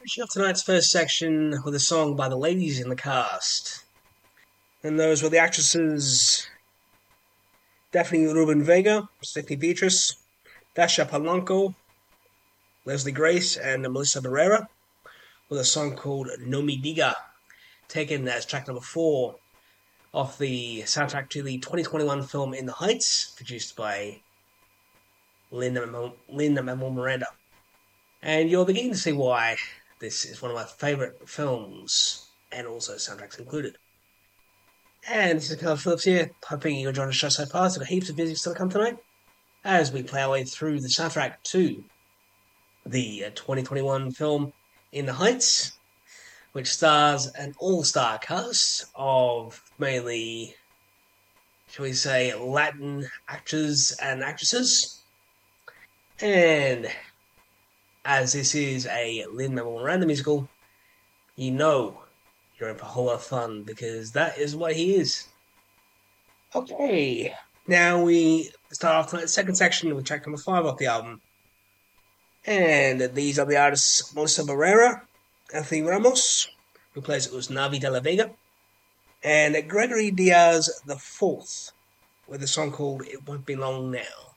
finishing off tonight's first section with a song by the ladies in the cast. And those were the actresses Daphne Rubin Vega, Stephanie Beatrice, Dasha Polanco, Leslie Grace, and Melissa Barrera, with a song called No Me Diga, taken as track number 4 off the soundtrack to the 2021 film In the Heights, produced by Lin-Manuel Miranda. And you're beginning to see why this is one of my favourite films, and also soundtracks included. And this is Caleb Phillips here, hoping you'll join the show so far. So, got heaps of music still to come tonight as we play our way through the soundtrack to the 2021 film In the Heights, which stars an all-star cast of mainly, shall we say, Latin actors and actresses. And as this is a Lin-Manuel Miranda musical, you know you're in for a whole lot of fun, because that is what he is. Okay, now we start off tonight's second section with track number 5 off the album. And these are the artists Melissa Barrera, Anthony Ramos, who plays Usnavi de la Vega, and Gregory Diaz IV, with a song called It Won't Be Long Now.